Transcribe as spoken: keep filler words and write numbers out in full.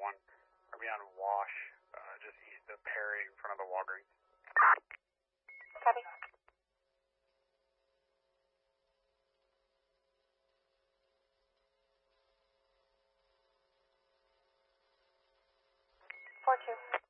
one. Are we on Wash, uh, just east of Perry in front of the Walgreens? Copy. Four two.